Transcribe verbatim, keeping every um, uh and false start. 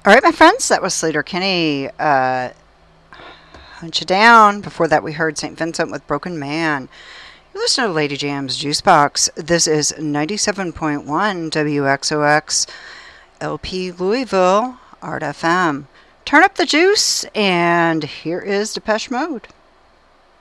All right, my friends, that was Slater Kinney. Uh, Hunt You Down. Before that, we heard Saint Vincent with Broken Man. You listen to Lady Jam's Juicebox. This is ninety-seven point one W X O X L P Louisville, Art F M. Turn up the juice, and here is Depeche Mode.